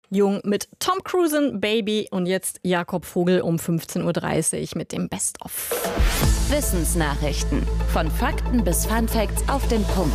Jung mit Tom Cruise, Baby und jetzt Jakob Vogel um 15.30 Uhr mit dem Best-of. Wissensnachrichten. Von Fakten bis Funfacts auf den Punkt.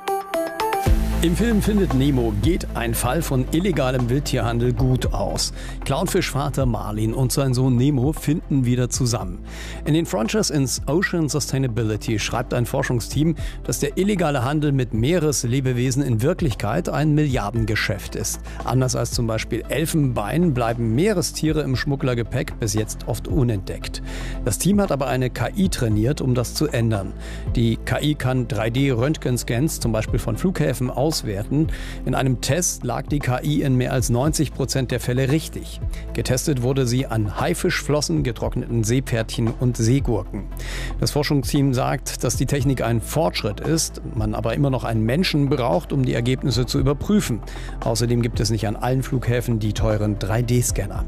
Im Film Findet Nemo geht ein Fall von illegalem Wildtierhandel gut aus. Clownfischvater Marlin und sein Sohn Nemo finden wieder zusammen. In den Frontiers in Ocean Sustainability schreibt ein Forschungsteam, dass der illegale Handel mit Meereslebewesen in Wirklichkeit ein Milliardengeschäft ist. Anders als zum Beispiel Elfenbein bleiben Meerestiere im Schmugglergepäck bis jetzt oft unentdeckt. Das Team hat aber eine KI trainiert, um das zu ändern. Die KI kann 3D-Röntgenscans, zum Beispiel von Flughäfen, auswerten. In einem Test lag die KI in mehr als 90% der Fälle richtig. Getestet wurde sie an Haifischflossen, getrockneten Seepferdchen und Seegurken. Das Forschungsteam sagt, dass die Technik ein Fortschritt ist, man aber immer noch einen Menschen braucht, um die Ergebnisse zu überprüfen. Außerdem gibt es nicht an allen Flughäfen die teuren 3D-Scanner.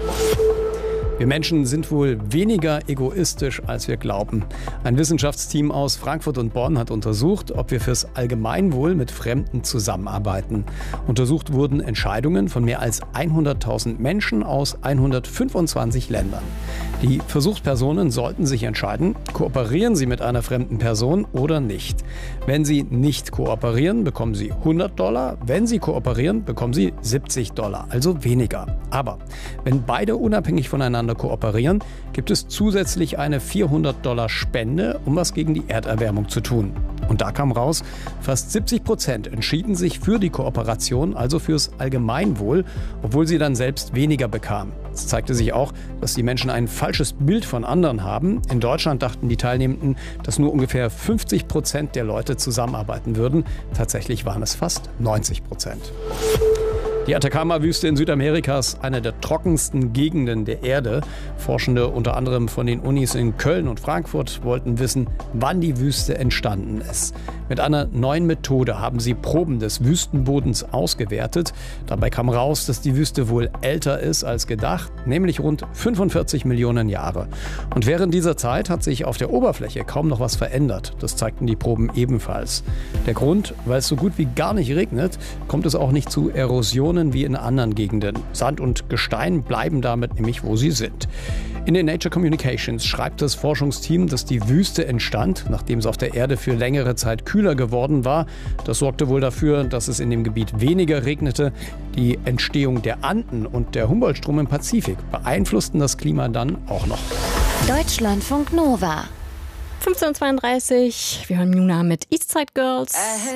Wir Menschen sind wohl weniger egoistisch, als wir glauben. Ein Wissenschaftsteam aus Frankfurt und Bonn hat untersucht, ob wir fürs Allgemeinwohl mit Fremden zusammenarbeiten. Untersucht wurden Entscheidungen von mehr als 100.000 Menschen aus 125 Ländern. Die Versuchspersonen sollten sich entscheiden, kooperieren sie mit einer fremden Person oder nicht. Wenn sie nicht kooperieren, bekommen sie $100. Wenn sie kooperieren, bekommen sie $70, also weniger. Aber wenn beide unabhängig voneinander kooperieren, gibt es zusätzlich eine $400 Spende, um was gegen die Erderwärmung zu tun. Und da kam raus, fast 70% entschieden sich für die Kooperation, also fürs Allgemeinwohl, obwohl sie dann selbst weniger bekamen. Es zeigte sich auch, dass die Menschen ein falsches Bild von anderen haben. In Deutschland dachten die Teilnehmenden, dass nur ungefähr 50% der Leute zusammenarbeiten würden. Tatsächlich waren es fast 90%. Die Atacama-Wüste in Südamerika ist eine der trockensten Gegenden der Erde. Forschende unter anderem von den Unis in Köln und Frankfurt wollten wissen, wann die Wüste entstanden ist. Mit einer neuen Methode haben sie Proben des Wüstenbodens ausgewertet. Dabei kam raus, dass die Wüste wohl älter ist als gedacht, nämlich rund 45 Millionen Jahre. Und während dieser Zeit hat sich auf der Oberfläche kaum noch was verändert. Das zeigten die Proben ebenfalls. Der Grund, weil es so gut wie gar nicht regnet, kommt es auch nicht zu Erosionen wie in anderen Gegenden. Sand und Gestein bleiben damit nämlich, wo sie sind. In den Nature Communications schreibt das Forschungsteam, dass die Wüste entstand, nachdem es auf der Erde für längere Zeit kühler geworden war. Das sorgte wohl dafür, dass es in dem Gebiet weniger regnete. Die Entstehung der Anden und der Humboldt-Strom im Pazifik beeinflussten das Klima dann auch noch. Deutschlandfunk Nova. 15.32 Uhr, wir hören Juna mit Eastside Girls.